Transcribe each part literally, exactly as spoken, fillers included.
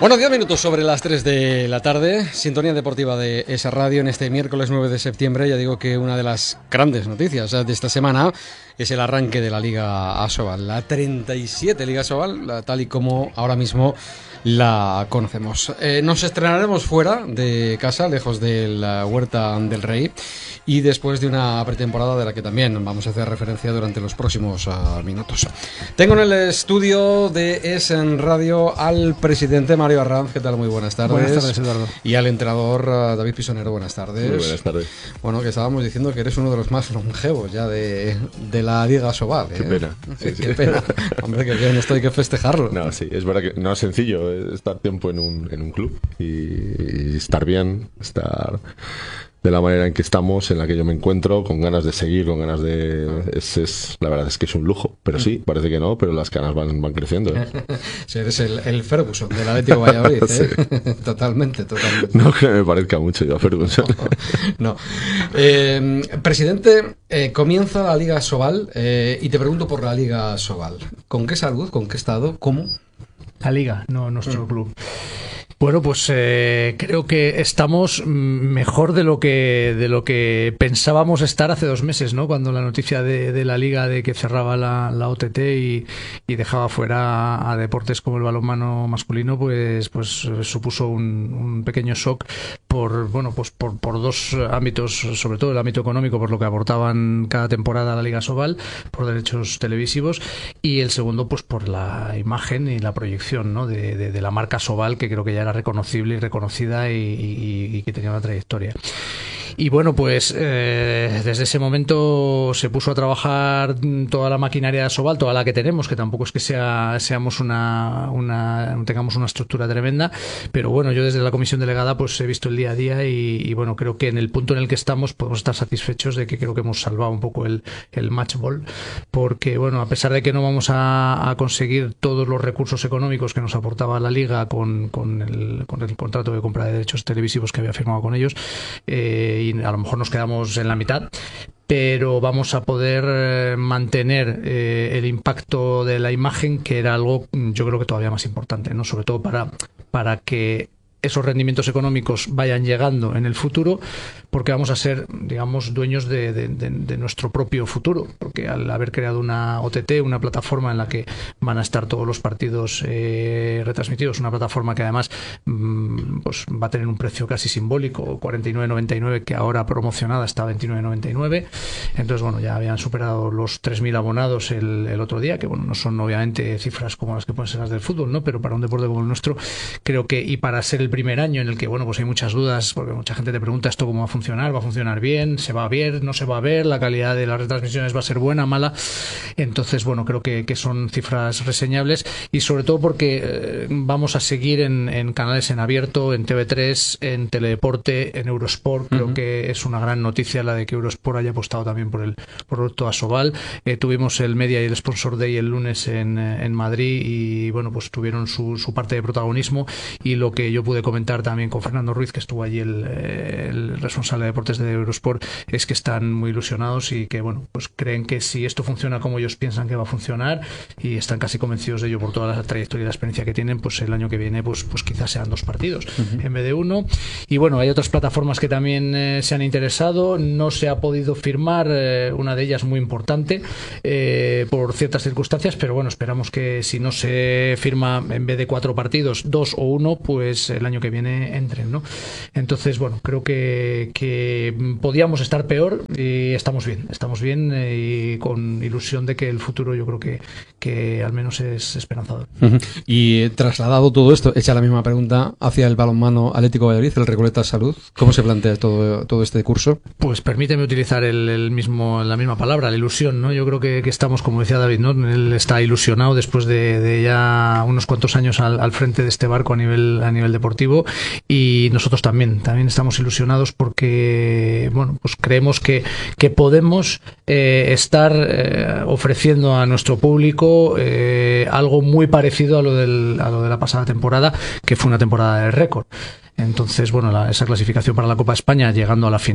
Bueno, diez minutos sobre las tres de la tarde, sintonía deportiva de esa radio en este miércoles nueve de septiembre. Ya digo que una de las grandes noticias de esta semana es el arranque de la Liga Asobal, la treinta y siete Liga Asobal, la, tal y como ahora mismo la conocemos. Eh, nos estrenaremos fuera de casa, lejos de la Huerta del Rey, y después de una pretemporada de la que también vamos a hacer referencia durante los próximos uh, minutos. Tengo en el estudio de Es en Radio al presidente Mario Arranz. ¿Qué tal? Muy buenas tardes. Buenas tardes, Eduardo. Y al entrenador uh, David Pisonero. Buenas tardes. Muy buenas tardes. Bueno, que estábamos diciendo que eres uno de los más longevos ya de, de la Liga Asobal. ¿eh? Qué pena. Sí, Qué sí. pena. Hombre, que bien, esto hay que festejarlo. No, sí, es verdad que no es sencillo estar tiempo en un, en un club y, y estar bien, estar de la manera en que estamos, en la que yo me encuentro, con ganas de seguir, con ganas de... Es, es, la verdad es que es un lujo, pero sí, parece que no, pero las canas van, van creciendo. ¿eh? Sí, eres el, el Ferguson del Atlético de Valladolid, ¿eh? Sí. Totalmente, totalmente. No que me parezca mucho yo a Ferguson. No. no. Eh, presidente, eh, comienza la Liga Asobal eh, y te pregunto por la Liga Asobal. ¿Con qué salud? ¿Con qué estado? ¿Cómo? La Liga, no nuestro mm. club. Bueno, pues eh, creo que estamos mejor de lo que de lo que pensábamos estar hace dos meses, ¿no? Cuando la noticia de, de la Liga de que cerraba la, la O T T y, y dejaba fuera a, a deportes como el balonmano masculino, pues pues supuso un, un pequeño shock por bueno pues por, por dos ámbitos, sobre todo el ámbito económico, por lo que aportaban cada temporada a la Liga Asobal, por derechos televisivos, y el segundo pues por la imagen y la proyección, ¿no? de, de, de la marca Asobal, que creo que ya era reconocible y reconocida y, y, y que tenía una trayectoria. Y bueno, pues eh, desde ese momento se puso a trabajar toda la maquinaria de Asobal, toda la que tenemos, que tampoco es que sea seamos una, una tengamos una estructura tremenda, pero bueno, yo desde la comisión delegada pues he visto el día a día y, y bueno, creo que en el punto en el que estamos podemos estar satisfechos de que creo que hemos salvado un poco el, el match ball, porque bueno, a pesar de que no vamos a, a conseguir todos los recursos económicos que nos aportaba la Liga con, con, el, con el contrato de compra de derechos televisivos que había firmado con ellos, eh, y a lo mejor nos quedamos en la mitad, pero vamos a poder eh, mantener eh, el impacto de la imagen, que era algo yo creo que todavía más importante, ¿no? Sobre todo para, para que esos rendimientos económicos vayan llegando en el futuro, porque vamos a ser, digamos, dueños de, de, de, de nuestro propio futuro, porque al haber creado una O T T, una plataforma en la que van a estar todos los partidos eh, retransmitidos, una plataforma que además mmm, pues va a tener un precio casi simbólico, cuarenta y nueve noventa y nueve, que ahora promocionada está a veintinueve noventa y nueve. Entonces, bueno, ya habían superado los tres mil abonados el, el otro día, que bueno, no son obviamente cifras como las que pueden ser las del fútbol, ¿no? Pero para un deporte como el nuestro, creo que, y para ser el primer año en el que, bueno, pues hay muchas dudas, porque mucha gente te pregunta esto cómo va a funcionar, va a funcionar bien, se va a ver, no se va a ver, la calidad de las retransmisiones va a ser buena, mala. Entonces, bueno, creo que, que son cifras reseñables, y sobre todo porque eh, vamos a seguir en, en canales en abierto, en T V tres, en Teledeporte, en Eurosport. Creo uh-huh. que es una gran noticia la de que Eurosport haya apostado también por el producto Asobal. Eh, tuvimos el Media y el Sponsor Day el lunes en, en Madrid y, bueno, pues tuvieron su, su parte de protagonismo, y lo que yo pude comentar también con Fernando Ruiz, que estuvo allí el, el responsable de deportes de Eurosport, es que están muy ilusionados y que, bueno, pues creen que si esto funciona como ellos piensan que va a funcionar, y están casi convencidos de ello por toda la trayectoria y la experiencia que tienen, pues el año que viene pues, pues quizás sean dos partidos uh-huh. en vez de uno. Y bueno, hay otras plataformas que también eh, se han interesado, no se ha podido firmar, eh, una de ellas muy importante eh, por ciertas circunstancias, pero bueno, esperamos que si no se firma en vez de cuatro partidos, dos o uno, pues el año que viene entren, ¿no? Entonces, bueno, creo que, que podíamos estar peor y estamos bien, estamos bien eh, y con ilusión de que el futuro yo creo que, que al menos es esperanzador. Uh-huh. Y trasladado todo esto, hecha la misma pregunta hacia el balonmano Atlético de Valladolid, el Recoleta Salud, ¿cómo se plantea todo, todo este curso? Pues permíteme utilizar el, el mismo, la misma palabra, la ilusión, ¿no? Yo creo que, que estamos, como decía David, ¿no? Él está ilusionado después de, de ya unos cuantos años al, al frente de este barco a nivel, a nivel deportivo, y nosotros también, también estamos ilusionados porque, bueno, pues creemos que, que podemos eh, estar eh, ofreciendo a nuestro público eh, algo muy parecido a lo, del, a lo de la pasada temporada, que fue una temporada de récord. Entonces, bueno, la, esa clasificación para la Copa España, llegando a la final,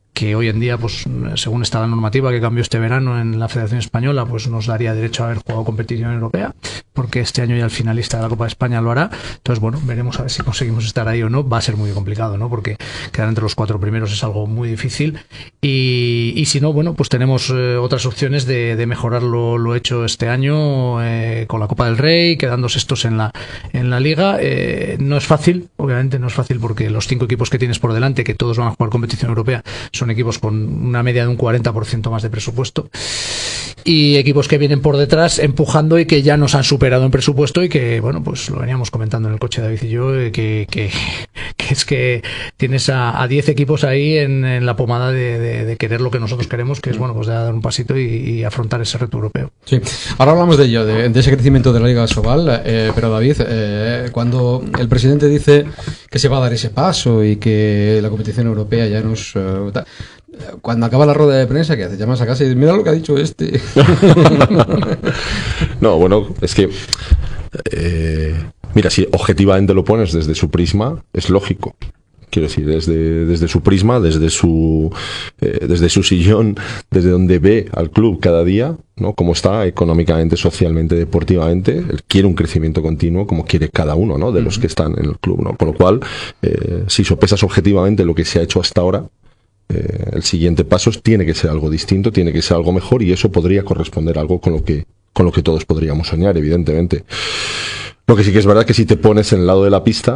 que hoy en día, pues según está la normativa que cambió este verano en la Federación Española, pues nos daría derecho a haber jugado competición europea, porque este año ya el finalista de la Copa de España lo hará. Entonces, bueno, veremos a ver si conseguimos estar ahí o no. Va a ser muy complicado, ¿no? Porque quedar entre los cuatro primeros es algo muy difícil. Y, y si no, bueno, pues tenemos eh, otras opciones de, de mejorar lo, lo hecho este año eh, con la Copa del Rey, quedando sextos en la, en la Liga. Eh, no es fácil, obviamente no es fácil, porque los cinco equipos que tienes por delante, que todos van a jugar competición europea, son equipos con una media de un cuarenta por ciento más de presupuesto, y equipos que vienen por detrás empujando y que ya nos han superado en presupuesto, y que, bueno, pues lo veníamos comentando en el coche David y yo, eh, que, que, que es que tienes a diez equipos ahí en, en la pomada de, de, de querer lo que nosotros queremos, que es, bueno, pues de dar un pasito y, y afrontar ese reto europeo. Sí, ahora hablamos de ello, de, de ese crecimiento de la Liga Asobal, eh, pero David, eh, cuando el presidente dice que se va a dar ese paso y que la competición europea ya nos... Uh, cuando acaba la rueda de prensa, ¿qué haces? Llamas a casa y dices, mira lo que ha dicho este. No, bueno, es que eh, mira, si objetivamente lo pones desde su prisma, es lógico. Quiero decir, desde, desde su prisma, desde su eh, desde su sillón, desde donde ve al club cada día, ¿no? Cómo está económicamente, socialmente, deportivamente, él quiere un crecimiento continuo, como quiere cada uno, ¿no? De los que están en el club, ¿no? Con lo cual, eh, si sopesas objetivamente lo que se ha hecho hasta ahora, Eh, el siguiente paso tiene que ser algo distinto, tiene que ser algo mejor, y eso podría corresponder a algo con lo que con lo que todos podríamos soñar, evidentemente. Lo que sí que es verdad que si te pones en el lado de la pista,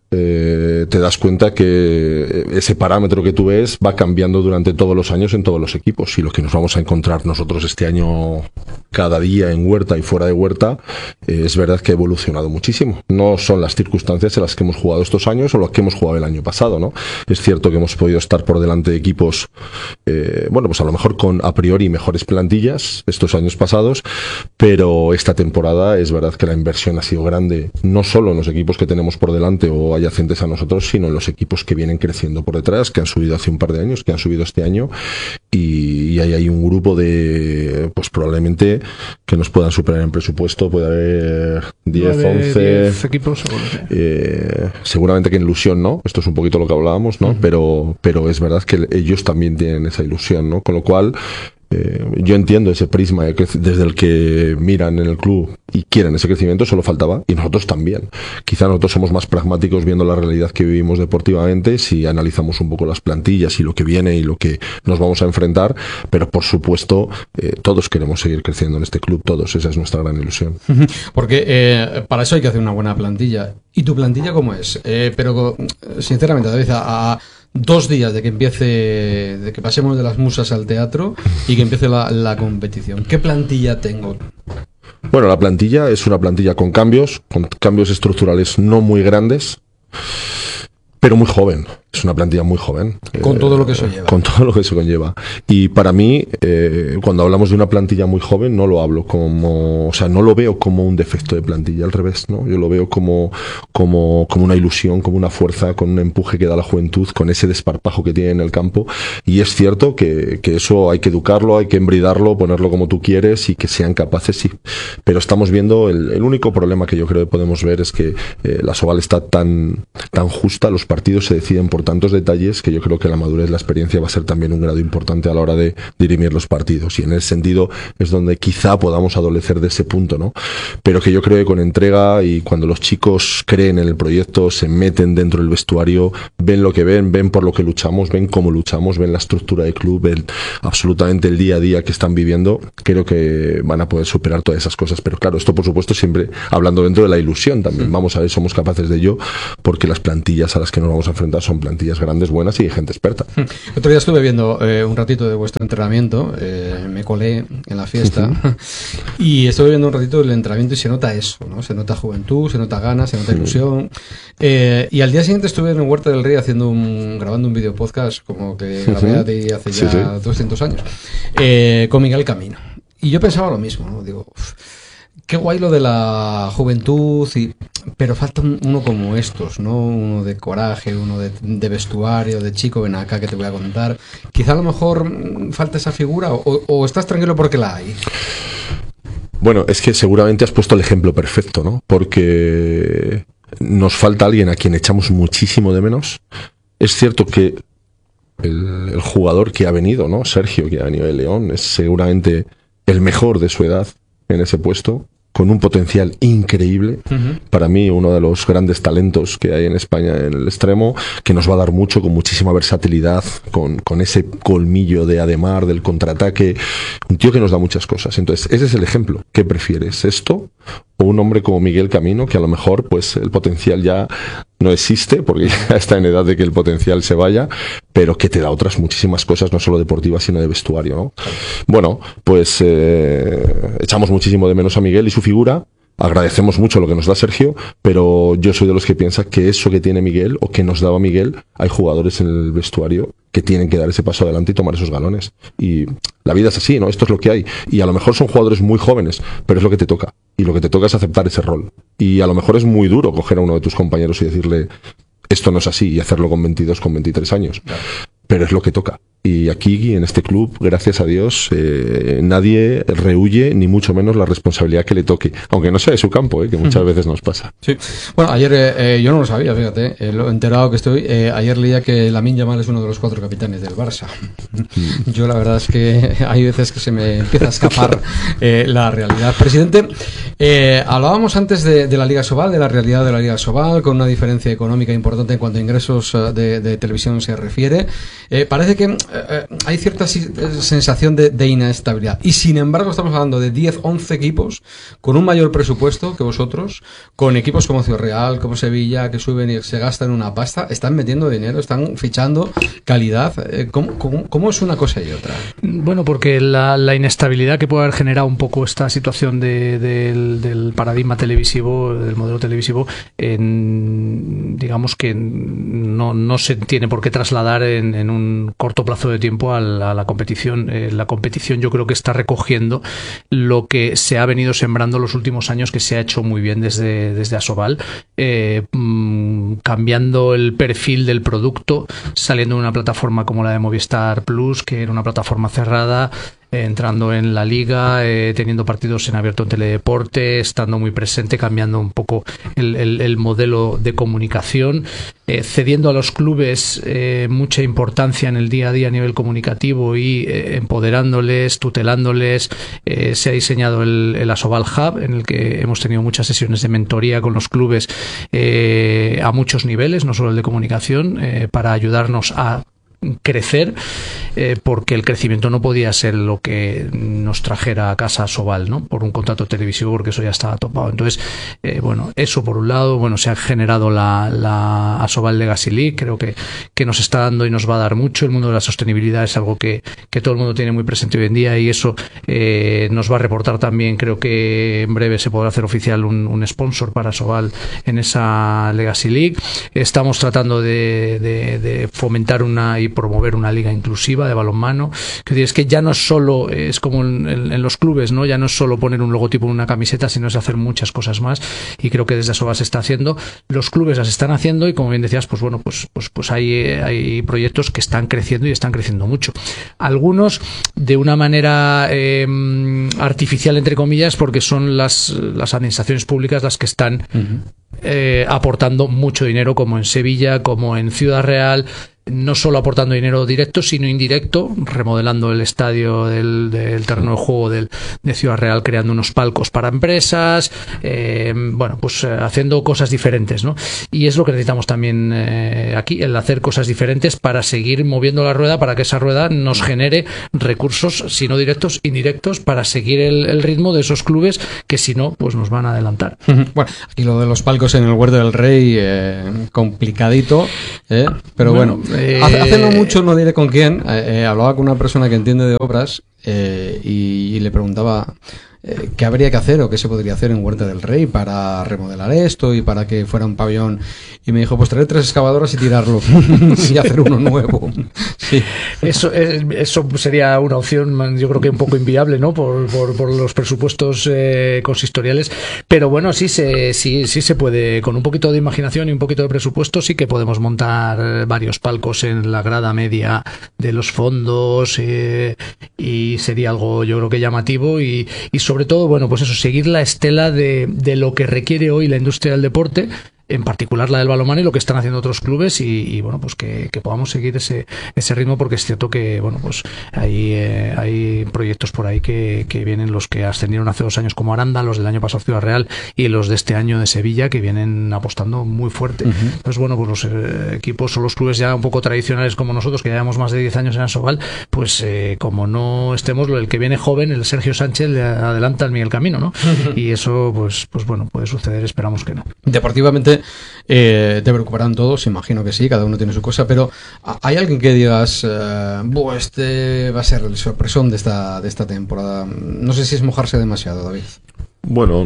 eh, te das cuenta que ese parámetro que tú ves va cambiando durante todos los años en todos los equipos, y lo que nos vamos a encontrar nosotros este año cada día en Huerta y fuera de Huerta, eh, es verdad que ha evolucionado muchísimo. No son las circunstancias en las que hemos jugado estos años o las que hemos jugado el año pasado, ¿no? Es cierto que hemos podido estar por delante de equipos, eh, bueno, pues a lo mejor con a priori mejores plantillas estos años pasados, pero esta temporada es verdad que la inversión ha sido grande, no solo en los equipos que tenemos por delante o adyacentes a nosotros, sino en los equipos que vienen creciendo por detrás, que han subido hace un par de años, que han subido este año, y, y hay ahí un grupo de, pues probablemente que nos puedan superar en presupuesto. Puede haber diez, once equipos, seguro, sí. eh, seguramente que en ilusión, ¿no? Esto es un poquito lo que hablábamos, ¿no? Uh-huh. Pero, pero es verdad que ellos también tienen esa ilusión, ¿no? Con lo cual, Eh, yo entiendo ese prisma desde el que miran en el club y quieren ese crecimiento, solo faltaba, y nosotros también. Quizá nosotros somos más pragmáticos viendo la realidad que vivimos deportivamente, si analizamos un poco las plantillas y lo que viene y lo que nos vamos a enfrentar, pero por supuesto eh, todos queremos seguir creciendo en este club, todos, esa es nuestra gran ilusión. Porque eh, para eso hay que hacer una buena plantilla. ¿Y tu plantilla cómo es? Eh, pero sinceramente, David, a, a dos días de que empiece, de que pasemos de las musas al teatro y que empiece la, la competición, ¿qué plantilla tengo? Bueno, la plantilla es una plantilla con cambios, con cambios estructurales no muy grandes, pero muy joven. Es una plantilla muy joven. Con eh, todo lo que eso lleva. Con todo lo que eso conlleva. Y para mí, eh, cuando hablamos de una plantilla muy joven, no lo hablo como, o sea, no lo veo como un defecto de plantilla, al revés, ¿no? Yo lo veo como, como, como una ilusión, como una fuerza, con un empuje que da la juventud, con ese desparpajo que tiene en el campo. Y es cierto que, que eso hay que educarlo, hay que embridarlo, ponerlo como tú quieres y que sean capaces, sí. Pero estamos viendo, el, el único problema que yo creo que podemos ver es que eh, la Asobal está tan, tan justa, los partidos se deciden por tantos detalles que yo creo que la madurez, la experiencia va a ser también un grado importante a la hora de dirimir los partidos, y en ese sentido es donde quizá podamos adolecer de ese punto, ¿no? Pero que yo creo que con entrega y cuando los chicos creen en el proyecto, se meten dentro del vestuario, ven lo que ven, ven por lo que luchamos, ven cómo luchamos, ven la estructura del club, ven absolutamente el día a día que están viviendo, creo que van a poder superar todas esas cosas. Pero claro, esto por supuesto siempre hablando dentro de la ilusión también. Vamos a ver, somos capaces de ello, porque las plantillas a las que nos vamos a enfrentar son plantillas grandes, buenas y de gente experta. El otro día estuve viendo eh, un ratito de vuestro entrenamiento, eh, me colé en la fiesta uh-huh. y estuve viendo un ratito del entrenamiento y se nota eso, ¿no? Se nota juventud, se nota ganas, se nota ilusión. Eh, y al día siguiente estuve en Huerta del Rey haciendo un, grabando un video podcast como que grabé uh-huh. hace ya sí, sí. doscientos años eh, con Miguel Camino. Y yo pensaba lo mismo, ¿no? Digo, uf, qué guay lo de la juventud, y, pero falta un, uno como estos, ¿no? Uno de coraje, uno de, de vestuario, de chico, ven acá que te voy a contar. Quizá a lo mejor falta esa figura, o, o estás tranquilo porque la hay. Bueno, es que seguramente has puesto el ejemplo perfecto, ¿no? Porque nos falta alguien a quien echamos muchísimo de menos. Es cierto que el, el jugador que ha venido, ¿no? Sergio, que ha venido de León, es seguramente el mejor de su edad en ese puesto, con un potencial increíble. Uh-huh. Para mí, uno de los grandes talentos que hay en España en el extremo, que nos va a dar mucho, con muchísima versatilidad, con, con ese colmillo de Ademar, del contraataque. Un tío que nos da muchas cosas. Entonces, ese es el ejemplo. ¿Qué prefieres? ¿Esto? O un hombre como Miguel Camino, que a lo mejor pues el potencial ya no existe, porque ya está en edad de que el potencial se vaya, pero que te da otras muchísimas cosas, no solo deportivas, sino de vestuario, ¿no? Bueno, pues eh, echamos muchísimo de menos a Miguel y su figura. Agradecemos mucho lo que nos da Sergio, pero yo soy de los que piensa que eso que tiene Miguel, o que nos daba Miguel, hay jugadores en el vestuario que tienen que dar ese paso adelante y tomar esos galones. Y la vida es así, ¿no? Esto es lo que hay. Y a lo mejor son jugadores muy jóvenes, pero es lo que te toca. Y lo que te toca es aceptar ese rol. Y a lo mejor es muy duro coger a uno de tus compañeros y decirle, esto no es así, y hacerlo con veintidós, con veintitrés años. Claro. Pero es lo que toca. Y aquí, en este club, gracias a Dios, eh, nadie rehuye, ni mucho menos la responsabilidad que le toque. Aunque no sea de su campo, eh, que muchas veces nos pasa. Sí. Bueno, ayer eh, yo no lo sabía, fíjate, eh, lo enterado que estoy. Eh, ayer leía que Lamine Yamal es uno de los cuatro capitanes del Barça. Yo la verdad es que hay veces que se me empieza a escapar eh, la realidad. Presidente, eh, hablábamos antes de, de la Liga Sobal, de la realidad de la Liga Sobal, con una diferencia económica importante en cuanto a ingresos de, de televisión se refiere. Eh, parece que eh, hay cierta sensación de, de inestabilidad. Y sin embargo estamos hablando de diez, once equipos con un mayor presupuesto que vosotros, con equipos como Ciudad Real, como Sevilla, que suben y se gastan una pasta, están metiendo dinero, están fichando calidad. Eh, ¿cómo, cómo, ¿Cómo es una cosa y otra? Bueno, porque la, la inestabilidad que puede haber generado un poco esta situación de, de, del, del paradigma televisivo, del modelo televisivo, en, digamos que no, no se tiene por qué trasladar en, en un corto plazo de tiempo a la, a la competición. Eh, la competición yo creo que está recogiendo lo que se ha venido sembrando los últimos años, que se ha hecho muy bien desde, desde Asobal, eh, mmm, cambiando el perfil del producto, saliendo de una plataforma como la de Movistar Plus, que era una plataforma cerrada, entrando en la liga, eh, teniendo partidos en abierto en Teledeporte, estando muy presente, cambiando un poco el, el, el modelo de comunicación, eh, cediendo a los clubes eh, mucha importancia en el día a día a nivel comunicativo y eh, empoderándoles, tutelándoles. Eh, se ha diseñado el, el Asobal Hub, en el que hemos tenido muchas sesiones de mentoría con los clubes eh, a muchos niveles, no solo el de comunicación, eh, para ayudarnos a crecer, eh, porque el crecimiento no podía ser lo que nos trajera a casa Asobal, ¿no? Por un contrato televisivo, porque eso ya estaba topado. Entonces, eh, bueno, eso por un lado, bueno, se ha generado la, la Asobal Legacy League, creo que, que nos está dando y nos va a dar mucho. El mundo de la sostenibilidad es algo que, que todo el mundo tiene muy presente hoy en día, y eso eh, nos va a reportar también. Creo que en breve se podrá hacer oficial un, un sponsor para Asobal en esa Legacy League. Estamos tratando de, de, de fomentar una y promover una liga inclusiva de balonmano, que es que ya no es solo, es como en, en, en los clubes, ¿no? Ya no es solo poner un logotipo en una camiseta, sino es hacer muchas cosas más, y creo que desde Asobal se está haciendo, los clubes las están haciendo, y como bien decías, pues bueno, pues pues pues hay, hay proyectos que están creciendo y están creciendo mucho. Algunos de una manera eh, artificial, entre comillas, porque son las, las administraciones públicas las que están uh-huh. eh, aportando mucho dinero, como en Sevilla, como en Ciudad Real, no solo aportando dinero directo, sino indirecto, remodelando el estadio del, del terreno de juego del, de Ciudad Real, creando unos palcos para empresas, eh, bueno, pues eh, haciendo cosas diferentes, ¿no? Y es lo que necesitamos también eh, aquí, el hacer cosas diferentes para seguir moviendo la rueda, para que esa rueda nos genere recursos, si no directos, indirectos, para seguir el, el ritmo de esos clubes que si no, pues nos van a adelantar. Bueno, aquí lo de los palcos en el Huerto del Rey, eh, complicadito, eh, pero bueno, bueno Eh, Hace no mucho, no diré con quién, eh, hablaba con una persona que entiende de obras eh, y, y le preguntaba eh, qué habría que hacer o qué se podría hacer en Huerta del Rey para remodelar esto y para que fuera un pabellón. Y me dijo, pues traer tres excavadoras y tirarlo y hacer uno nuevo. Sí. Eso, eso sería una opción, yo creo que un poco inviable, ¿no? Por, por, por los presupuestos eh, consistoriales. Pero bueno, sí se, sí, sí se puede, con un poquito de imaginación y un poquito de presupuesto, sí que podemos montar varios palcos en la grada media de los fondos, eh, y sería algo, yo creo que llamativo, y, y sobre todo, bueno, pues eso, seguir la estela de, de lo que requiere hoy la industria del deporte. en particular la del balonmano y lo que están haciendo otros clubes y, y bueno, pues que, que podamos seguir ese, ese ritmo, porque es cierto que, bueno, pues hay, eh, hay proyectos por ahí que, que vienen, los que ascendieron hace dos años como Aranda, los del año pasado Ciudad Real y los de este año de Sevilla, que vienen apostando muy fuerte. Uh-huh. Entonces, bueno, pues los eh, equipos o los clubes ya un poco tradicionales como nosotros, que llevamos más de diez años en Asobal, pues eh, como no estemos, el que viene joven, el Sergio Sánchez, le adelanta al Miguel Camino, ¿no? Uh-huh. Y eso, pues, pues bueno, puede suceder, esperamos que no. Deportivamente, eh, te preocuparán todos, imagino que sí, cada uno tiene su cosa, pero ¿hay alguien que digas, eh, este va a ser el sorpresón de esta, de esta temporada? No sé si es mojarse demasiado, David. Bueno,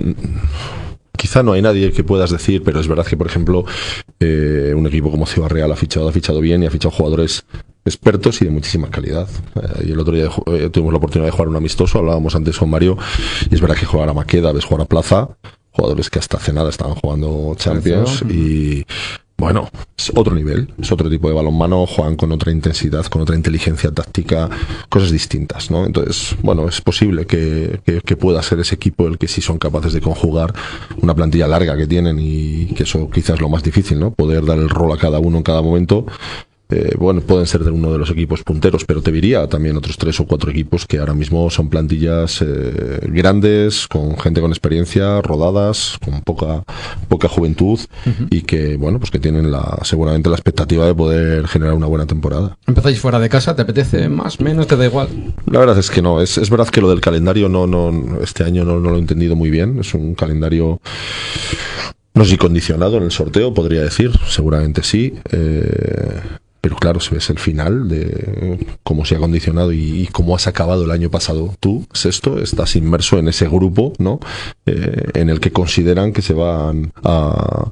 quizá no hay nadie que puedas decir, pero es verdad que, por ejemplo, eh, un equipo como Ciudad Real ha fichado, ha fichado bien y ha fichado jugadores expertos y de muchísima calidad. Eh, y el otro día eh, tuvimos la oportunidad de jugar un amistoso, hablábamos antes con Mario, y es verdad que jugar a Maqueda, ves jugar a Plaza, jugadores que hasta hace nada estaban jugando Champions, y bueno, es otro nivel, es otro tipo de balonmano, juegan con otra intensidad, con otra inteligencia táctica, cosas distintas, ¿no? Entonces, bueno, es posible que, que, que pueda ser ese equipo el que sí son capaces de conjugar una plantilla larga que tienen, y que eso quizás es lo más difícil, ¿no? Poder dar el rol a cada uno en cada momento. Eh, bueno, pueden ser de uno de los equipos punteros, pero te diría también otros tres o cuatro equipos que ahora mismo son plantillas eh, grandes, con gente con experiencia, rodadas, con poca poca juventud, uh-huh. y que, bueno, pues que tienen la seguramente la expectativa de poder generar una buena temporada. ¿Empezáis fuera de casa? ¿Te apetece más, menos? ¿Te da igual? La verdad es que no, es, es verdad que lo del calendario no, no este año no, no lo he entendido muy bien, es un calendario no sé si condicionado en el sorteo, podría decir, seguramente sí, eh pero claro, si ves el final de cómo se ha condicionado y, y cómo has acabado el año pasado tú, sexto, estás inmerso en ese grupo, ¿no? Eh, en el que consideran que se van a,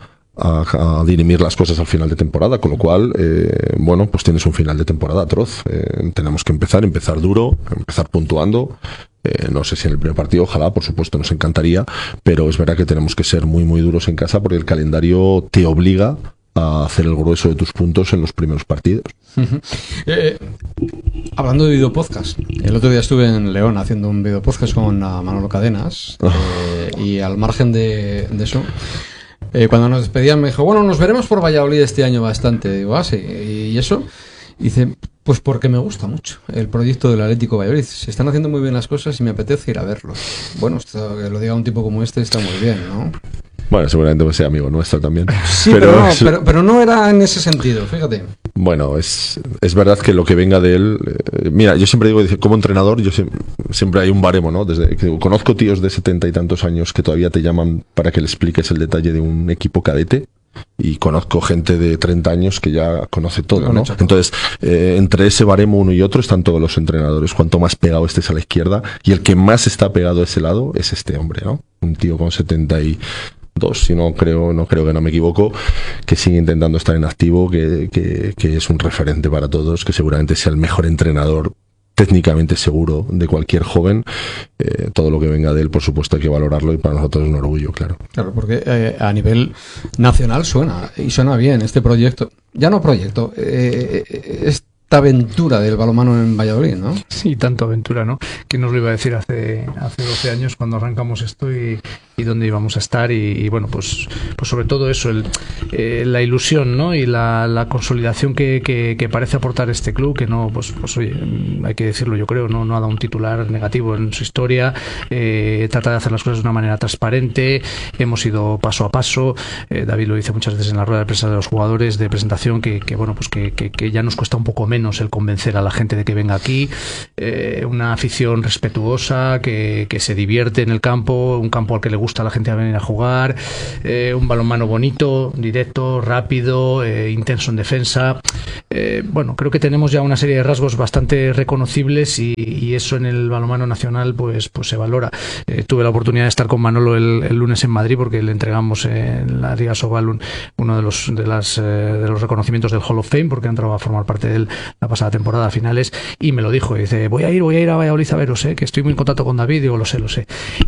a, a dirimir las cosas al final de temporada, con lo cual, eh, bueno, pues tienes un final de temporada atroz. Eh, tenemos que empezar, empezar duro, empezar puntuando. Eh, no sé si en el primer partido, ojalá, por supuesto, nos encantaría, pero es verdad que tenemos que ser muy, muy duros en casa porque el calendario te obliga a hacer el grueso de tus puntos en los primeros partidos. Uh-huh. eh, hablando de videopodcast, el otro día estuve en León haciendo un videopodcast con uh, Manolo Cadenas, eh, y al margen de, de eso, eh, cuando nos despedían me dijo, bueno, nos veremos por Valladolid este año bastante. Digo, ah, sí, y eso, y dice, pues porque me gusta mucho el proyecto del Atlético Valladolid, se están haciendo muy bien las cosas y me apetece ir a verlos. Bueno, esto, que lo diga un tipo como este está muy bien, ¿no? Bueno, seguramente pues sea amigo nuestro también. Sí, pero, pero, no, pero, pero no era en ese sentido, fíjate. Bueno, es, es verdad que lo que venga de él... Eh, mira, yo siempre digo, como entrenador, yo siempre, siempre hay un baremo, ¿no? Desde que conozco tíos de setenta y tantos años que todavía te llaman para que le expliques el detalle de un equipo cadete, y conozco gente de treinta años que ya conoce todo, ¿no? Entonces, eh, entre ese baremo uno y otro están todos los entrenadores. Cuanto más pegado estés a la izquierda, y el que más está pegado a ese lado es este hombre, ¿no? Un tío con setenta y dos, si no creo, no creo que no me equivoco, que sigue intentando estar en activo, que, que, que es un referente para todos, que seguramente sea el mejor entrenador técnicamente seguro de cualquier joven. Eh, todo lo que venga de él, por supuesto, hay que valorarlo, y para nosotros es un orgullo, claro. Claro, porque eh, a nivel nacional suena, y suena bien este proyecto. Ya no proyecto, eh, esta aventura del balonmano en Valladolid, ¿no? Sí, tanto aventura, ¿no? ¿Quién nos lo iba a decir hace, hace doce años cuando arrancamos esto y, y dónde íbamos a estar? Y, y bueno, pues, pues sobre todo eso, el, eh, la ilusión, ¿no? Y la, la consolidación que, que, que parece aportar este club, que no, pues, pues oye, hay que decirlo, yo creo, no, no ha dado un titular negativo en su historia, eh, trata de hacer las cosas de una manera transparente, hemos ido paso a paso, eh, David lo dice muchas veces en la rueda de prensa de los jugadores de presentación, que, que bueno, pues que, que, que ya nos cuesta un poco menos el convencer a la gente de que venga aquí, eh, una afición respetuosa, que, que se divierte en el campo, un campo al que le gusta a la gente a venir a jugar, eh, un balonmano bonito, directo, rápido, eh, intenso en defensa. Eh, bueno, creo que tenemos ya una serie de rasgos bastante reconocibles, y, y eso en el balonmano nacional pues, pues se valora. Eh, tuve la oportunidad de estar con Manolo el, el lunes en Madrid, porque le entregamos en la Liga Sobal un, uno de los, de, las, eh, de los reconocimientos del Hall of Fame, porque ha entrado a formar parte de él la pasada temporada a finales, y me lo dijo, y dice, voy a ir, voy a ir a Valladolid a veros, ¿eh? Que estoy muy en contacto con David. Digo, lo sé, lo sé,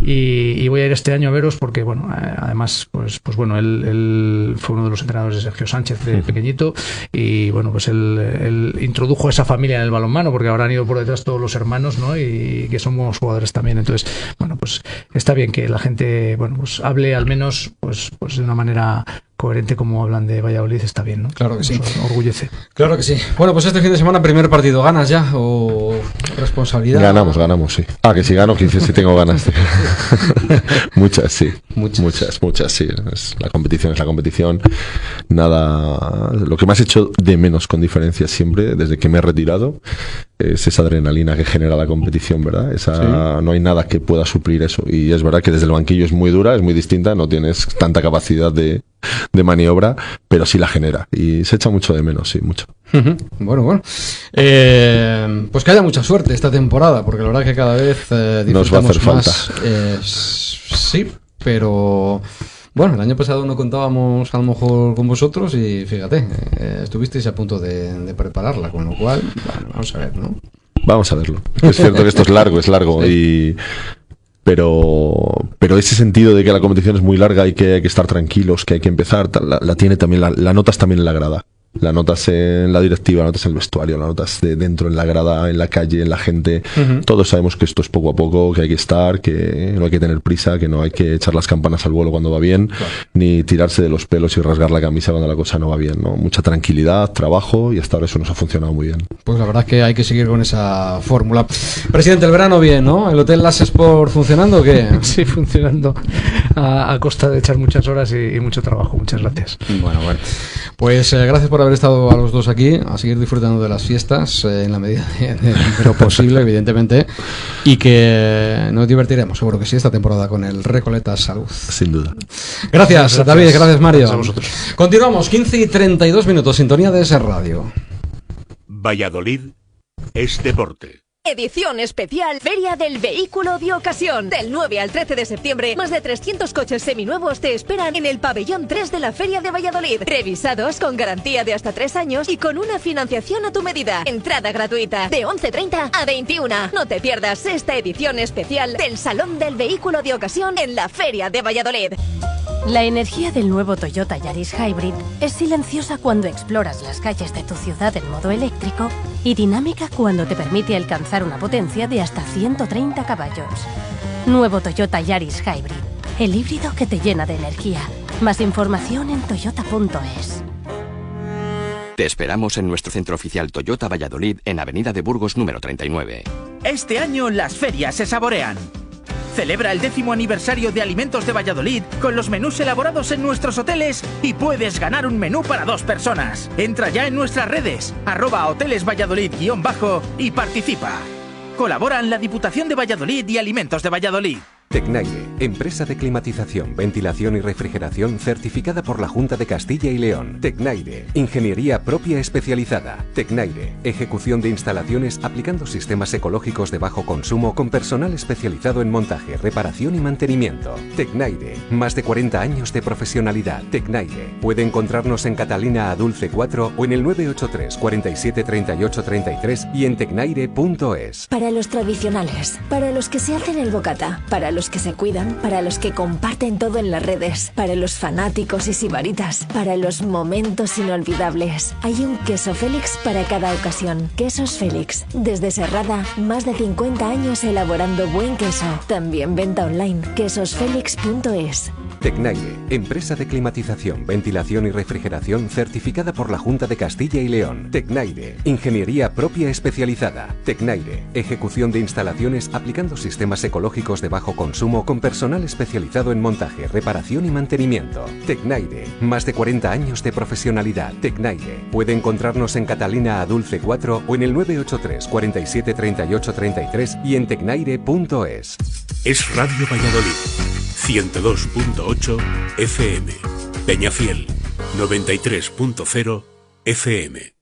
y, y voy a ir este año a veros porque, bueno, eh, además, pues, pues bueno, él, él fue uno de los entrenadores de Sergio Sánchez de pequeñito, y bueno, pues él, él introdujo esa familia en el balonmano, porque ahora han ido por detrás todos los hermanos, ¿no? Y que son buenos jugadores también. Entonces, bueno, pues está bien que la gente, bueno, pues hable al menos, pues, pues de una manera coherente como hablan de Valladolid está bien, ¿no? Claro que sí. Nos orgullece. Claro que sí. Bueno, pues este fin de semana, primer partido. ¿Ganas ya o responsabilidad? Ganamos, ganamos, sí. Ah, que si gano, que si tengo ganas. Sí. Muchas, sí. Muchas. Muchas, muchas, sí. Es, la competición es la competición. Nada. Lo que me has hecho de menos con diferencia siempre, desde que me he retirado, es esa adrenalina que genera la competición, ¿verdad? Esa, sí. No hay nada que pueda suplir eso. Y es verdad que desde el banquillo es muy dura, es muy distinta, no tienes tanta capacidad de, de maniobra, pero sí la genera. Y se echa mucho de menos, sí, mucho. Bueno, bueno. Eh, pues que haya mucha suerte esta temporada, porque la verdad que cada vez eh, nos va a hacer más, falta. Eh, sí, pero bueno, el año pasado no contábamos a lo mejor con vosotros y fíjate, eh, estuvisteis a punto de, de prepararla, con lo cual, bueno, vamos a ver, ¿no? Vamos a verlo. Es cierto que esto es largo, es largo, sí. y pero pero ese sentido de que la competición es muy larga y que hay que estar tranquilos, que hay que empezar, la, la tiene también, la, la notas también en la grada. La notas en la directiva, la notas en el vestuario, la notas de dentro, en la grada, en la calle, en la gente. Uh-huh. Todos sabemos que esto es poco a poco, que hay que estar, que no hay que tener prisa, que no hay que echar las campanas al vuelo cuando va bien, claro. ni tirarse de los pelos y rasgar la camisa cuando la cosa no va bien, ¿no? Mucha tranquilidad, trabajo, y hasta ahora eso nos ha funcionado muy bien. Pues la verdad es que hay que seguir con esa fórmula. Presidente, el verano bien, ¿no? ¿El Hotel Las Sport funcionando o qué? Sí, funcionando a, a costa de echar muchas horas y, y mucho trabajo. Muchas gracias. Bueno, bueno. Pues eh, gracias por haber estado a los dos aquí, a seguir disfrutando de las fiestas eh, en la medida de, de, de lo posible, evidentemente, y que nos divertiremos, seguro que sí, esta temporada con el Recoletas Salud. Sin duda. Gracias, gracias. David, gracias, Mario. Gracias a vosotros. Continuamos, quince y treinta y dos minutos, sintonía de ese radio. Valladolid es deporte. Edición especial Feria del Vehículo de Ocasión. Del nueve al trece de septiembre, más de trescientos coches seminuevos te esperan en el pabellón tres de la Feria de Valladolid. Revisados con garantía de hasta tres años y con una financiación a tu medida. Entrada gratuita de once treinta a veintiuna. No te pierdas esta edición especial del Salón del Vehículo de Ocasión en la Feria de Valladolid. La energía del nuevo Toyota Yaris Hybrid es silenciosa cuando exploras las calles de tu ciudad en modo eléctrico y dinámica cuando te permite alcanzar una potencia de hasta ciento treinta caballos. Nuevo Toyota Yaris Hybrid, el híbrido que te llena de energía. Más información en toyota punto es. Te esperamos en nuestro centro oficial Toyota Valladolid en Avenida de Burgos número treinta y nueve. Este año las ferias se saborean. Celebra el décimo aniversario de Alimentos de Valladolid con los menús elaborados en nuestros hoteles y puedes ganar un menú para dos personas. Entra ya en nuestras redes, arroba hoteles Valladolid guión bajo y participa. Colaboran la Diputación de Valladolid y Alimentos de Valladolid. Tecnaire, empresa de climatización, ventilación y refrigeración certificada por la Junta de Castilla y León. Tecnaire, ingeniería propia especializada. Tecnaire, ejecución de instalaciones aplicando sistemas ecológicos de bajo consumo con personal especializado en montaje, reparación y mantenimiento. Tecnaire, más de cuarenta años de profesionalidad. Tecnaire, puede encontrarnos en Catalina Adulce cuatro o en el nueve ocho tres, cuarenta y siete, treinta y ocho, treinta y tres y en tecnaire punto es. Para los tradicionales, para los que se hacen el bocata, para los que se cuidan, para los que comparten todo en las redes, para los fanáticos y sibaritas, para los momentos inolvidables. Hay un queso Félix para cada ocasión. Quesos Félix, desde Serrada, más de cincuenta años elaborando buen queso. También venta online, quesos félix punto es. Tecnaire, empresa de climatización, ventilación y refrigeración certificada por la Junta de Castilla y León. Tecnaire, ingeniería propia especializada. Tecnaire, ejecución de instalaciones aplicando sistemas ecológicos de bajo consumo con personal especializado en montaje, reparación y mantenimiento. Tecnaire, más de cuarenta años de profesionalidad. Tecnaire, puede encontrarnos en Catalina Adulce cuatro o en el nueve ocho tres, cuarenta y siete, treinta y ocho, treinta y tres y en tecnaire punto es. Es Radio Valladolid, ciento dos punto ocho F M. Peñafiel, noventa y tres punto cero F M.